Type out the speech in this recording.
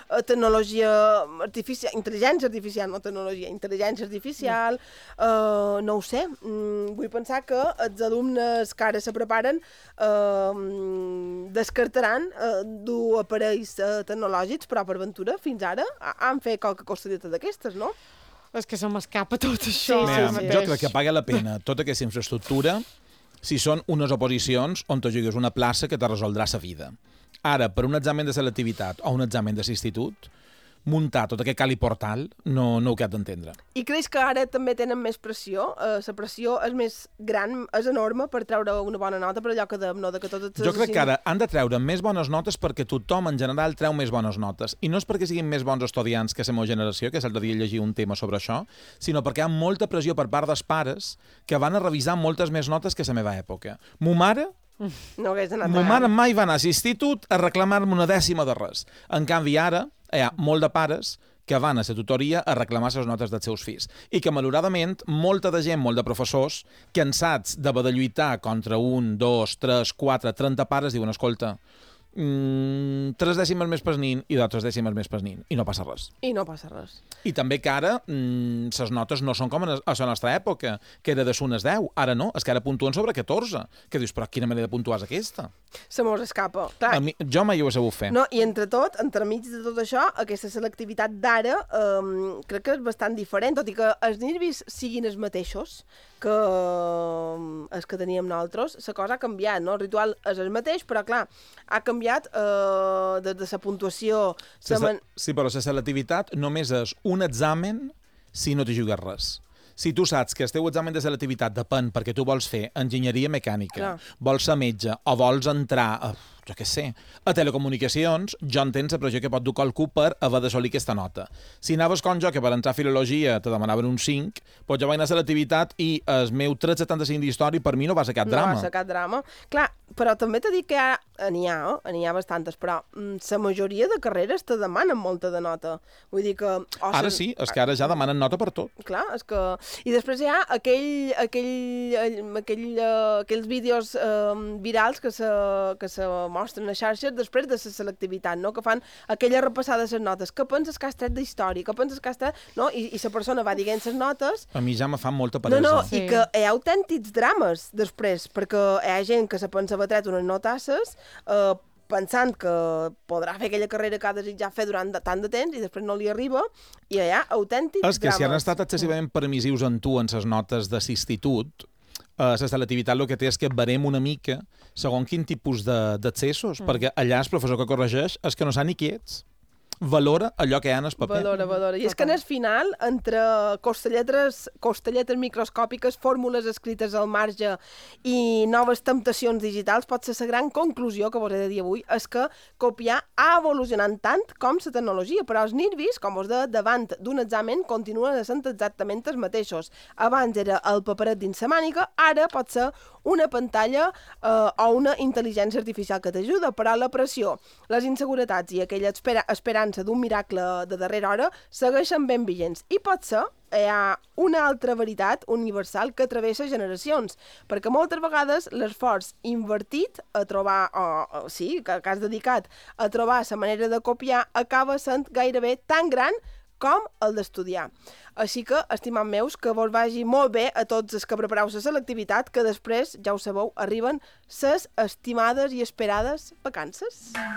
tecnologia artificial, intel·ligència artificial, no tecnologia, intel·ligència artificial, no ho sé. Vull pensar que els alumnes que ara se preparen descartaran dur aparells tecnològics, però per ventura, fins ara, han fet qualque costadeta d'aquestes, no? És que se m'escapa tot això. Sí. Jo crec que paga la pena tota aquesta infraestructura si són unes oposicions on te jugues una plaça que te resoldrà la vida. Ara, per un examen de selectivitat o un examen de l'institut, muntar tot aquest cali portal no ho cap d'entendre. I creus que ara també tenen més pressió? La pressió és més gran, és enorme per treure una bona nota, per allò que dèiem, no? De que totes Jo crec que ara han de treure més bones notes perquè tothom en general treu més bones notes. I no és perquè siguin més bons estudiants que la meva generació, que l'altre dia llegir un tema sobre això, sinó perquè hi ha molta pressió per part dels pares que van a revisar moltes més notes que la meva època. Mo mare mai va anar a l'institut a reclamar-me una dècima de res. En canvi, ara hi ha molt de pares que van a la tutoria a reclamar les notes dels seus fills. I que, malauradament, molta de gent, molt de professors, cansats d'haver de lluitar contra 1, 2, 3, 4, 30 pares, diuen, escolta, 3 dècimes més per nin i 2 dècimes més per nin. I no passa res. I també que ara les notes no són com a la nostra època, que era de 1 a 10. Ara no, és que ara puntuen sobre 14. Que dius, però quina manera de puntuar és aquesta? Se mos escapa. Clar. Jo mai ho he sabut fer. No, i entremig de tot això, aquesta selectivitat d'ara crec que és bastant diferent, tot i que els nervis siguin els mateixos que els que teníem nosaltres, la cosa ha canviat, no? El ritual és el mateix, però clar, ha canviat des de la puntuació... Sí, però la selectivitat només és un examen si no t'hi jugues res. Si tu saps que el teu examen de selectivitat depèn perquè tu vols fer enginyeria mecànica, vols ser metge o vols entrar a, jo què sé, a telecomunicacions, jo entenc la pressió que pot dur qualcú per haver d'assolir aquesta nota. Si anaves com jo, que per entrar a filologia te demanaven un 5, doncs jo vaig anar a selectivitat i el meu 3,75 d'història per mi no va ser cap drama. No va ser cap drama. Clar, però també t'he dit que n'hi ha bastantes, però la majoria de carreres te demanen molta de nota. Vull dir que... Ara sí, és que ara ja demanen nota per tot. Clar, és que... I després hi ha aquells vídeos virals que se mostren a xarxes després de la selectivitat, no? Que fan aquella repassada de les notes. Què penses que has tret d'història? Què penses que has tret... No? I la persona va dient les notes... A mi ja me fan molta peresa. No, sí. I que hi ha autèntics drames després, perquè hi ha gent que se pensa haver tret unes notasses pensant que podrà fer aquella carrera que ha desitjat fer durant tant de temps i després no li arriba, i hi ha autèntics drames. És que si han estat excessivament permissius en tu en les notes de l'institut, la selectivitat el que té és que barem una mica segons quin tipus d'accessos, perquè allà el professor que corregeix és que no sap ni qui ets. Valora allò que hi ha en el paper. Valora. I és que en el final, entre costelletes microscòpiques, fórmules escrites al marge i noves temptacions digitals, pot ser la gran conclusió que vos he de dir avui, és que copiar ha evolucionat tant com la tecnologia, però els nervis, com vos deia, davant d'un examen continuen sent exactament els mateixos. Abans era el paperet dins la màniga, ara pot ser una pantalla o una intel·ligència artificial que t'ajuda, però la pressió, les inseguretats i aquella esperança d'un miracle de darrera hora segueixen ben vigents. I potser hi ha una altra veritat universal que travessa generacions, perquè moltes vegades l'esforç invertit a trobar, que has dedicat a trobar la manera de copiar, acaba sent gairebé tan gran com el d'estudiar. Així que, estimats meus, que vos vagi molt bé a tots els que prepareu la selectivitat, que després, ja ho sabeu, arriben ses estimades i esperades vacances.